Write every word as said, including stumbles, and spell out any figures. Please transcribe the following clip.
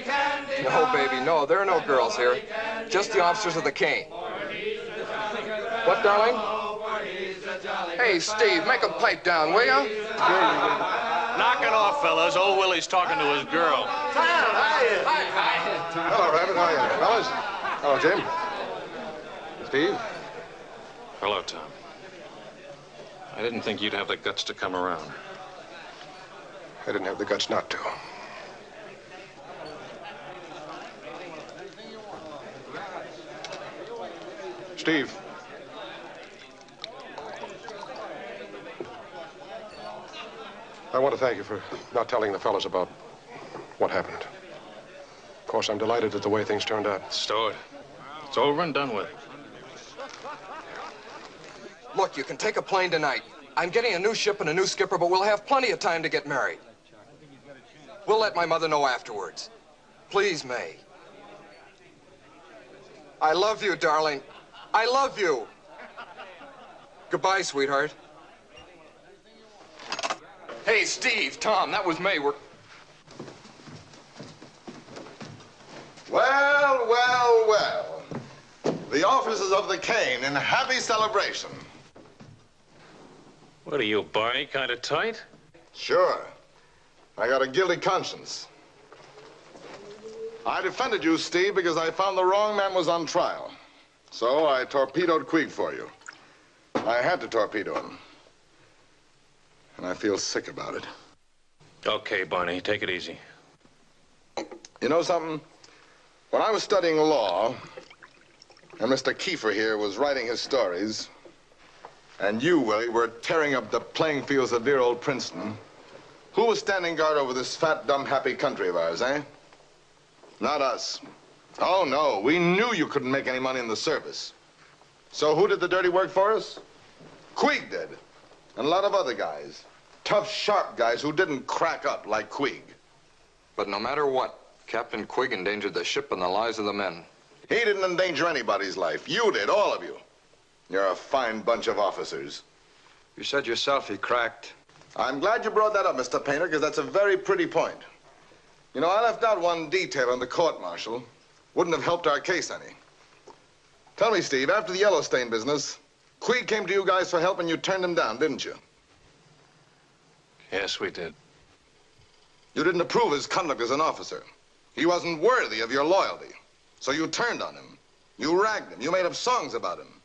No, baby, no. There are no girls here. Just the officers of the cane. What, darling? Hey, Steve, make a pipe down, will ya? Knock it off, fellas. Old Willie's talking to his girl. Hello, Rabbit. How are you, fellas? Hello, Jim. Steve? Hello, Tom. I didn't think you'd have the guts to come around. I didn't have the guts not to. Steve. I want to thank you for not telling the fellas about what happened. Of course, I'm delighted at the way things turned out. Stow it. It's over and done with. Look, you can take a plane tonight. I'm getting a new ship and a new skipper, but we'll have plenty of time to get married. We'll let my mother know afterwards. Please, May. I love you, darling. I love you. Goodbye, sweetheart. Hey, Steve, Tom, that was May. We're... Well, well, well. The officers of the cane in happy celebration. What are you, Barney, kind of tight? Sure. I got a guilty conscience. I defended you, Steve, because I found the wrong man was on trial. So I torpedoed Queeg for you. I had to torpedo him. And I feel sick about it. Okay, Barney, take it easy. You know something? When I was studying law, and Mister Kiefer here was writing his stories, and you, Willie, were tearing up the playing fields of dear old Princeton, who was standing guard over this fat, dumb, happy country of ours, eh? Not us. Oh, no, we knew you couldn't make any money in the service. So who did the dirty work for us? Queeg did, and a lot of other guys. Tough, sharp guys who didn't crack up like Queeg. But no matter what, Captain Quigg endangered the ship and the lives of the men. He didn't endanger anybody's life. You did, all of you. You're a fine bunch of officers. You said yourself he cracked. I'm glad you brought that up, Mister Painter, because that's a very pretty point. You know, I left out one detail in the court-martial. Wouldn't have helped our case any. Tell me, Steve, after the Yellowstain business, Queeg came to you guys for help and you turned him down, didn't you? Yes, we did. You didn't approve his conduct as an officer. He wasn't worthy of your loyalty. So you turned on him. You ragged him. You made up songs about him.